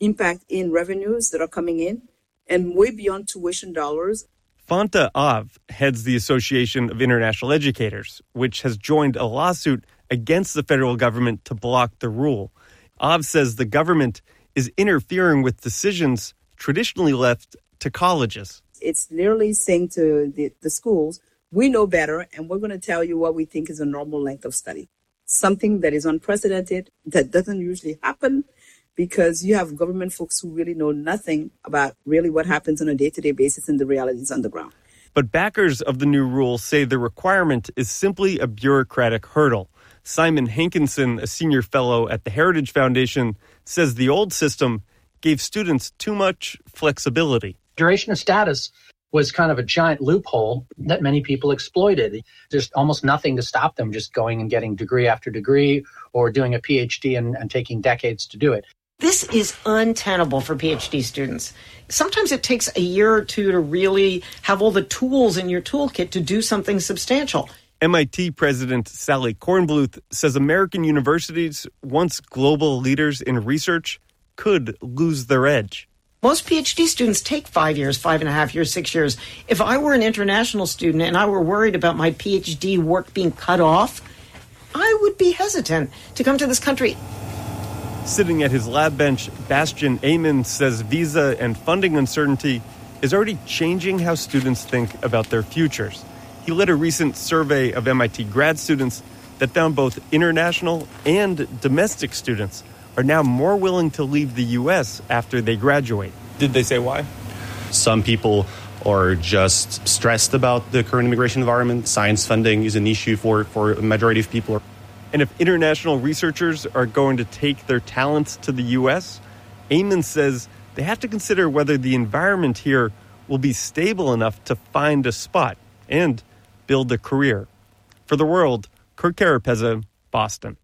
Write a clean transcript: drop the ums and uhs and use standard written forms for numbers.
impact in revenues that are coming in and way beyond tuition dollars. Fanta Av heads the Association of International Educators, which has joined a lawsuit against the federal government to block the rule. Av says the government is interfering with decisions traditionally left to colleges. It's literally saying to the schools, we know better, and we're going to tell you what we think is a normal length of study. Something that is unprecedented, that doesn't usually happen, because you have government folks who really know nothing about really what happens on a day-to-day basis in the realities on the ground. But backers of the new rule say the requirement is simply a bureaucratic hurdle. Simon Hankinson, a senior fellow at the Heritage Foundation, says the old system gave students too much flexibility. Duration of status was kind of a giant loophole that many people exploited. There's almost nothing to stop them just going and getting degree after degree or doing a PhD and taking decades to do it. This is untenable for PhD students. Sometimes it takes a year or two to really have all the tools in your toolkit to do something substantial. MIT President Sally Kornbluth says American universities, once global leaders in research, could lose their edge. Most PhD students take 5 years, 5.5 years, 6 years. If I were an international student and I were worried about my PhD work being cut off, I would be hesitant to come to this country. Sitting at his lab bench, Bastian Amen says visa and funding uncertainty is already changing how students think about their futures. He led a recent survey of MIT grad students that found both international and domestic students are now more willing to leave the U.S. after they graduate. Did they say why? Some people are just stressed about the current immigration environment. Science funding is an issue for a majority of people. And if international researchers are going to take their talents to the U.S., Amen says they have to consider whether the environment here will be stable enough to find a spot and build a career. For The World, Kurt Carapezza, Boston.